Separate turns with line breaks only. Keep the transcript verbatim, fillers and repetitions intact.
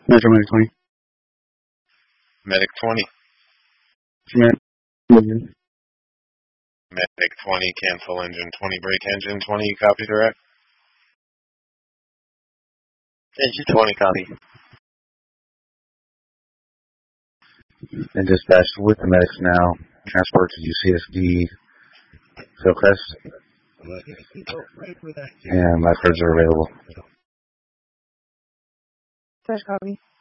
Metro Medic twenty.
Medic twenty.
Medic.
Medic twenty, cancel engine twenty, break engine twenty, copy direct.
Engine twenty, copy.
And dispatch with the medics now. Transport to U C S D. Hillcrest. And lifeguards are available.
Dispatch, copy.